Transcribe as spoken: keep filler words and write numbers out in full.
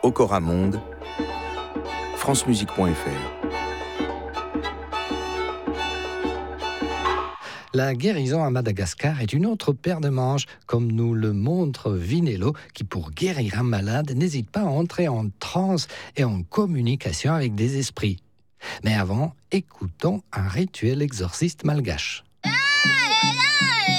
Okora Monde, francemusique point f r. La guérison à Madagascar est une autre paire de manches, comme nous le montre Vinello, qui pour guérir un malade n'hésite pas à entrer en transe et en communication avec des esprits. Mais avant, écoutons un rituel exorciste malgache.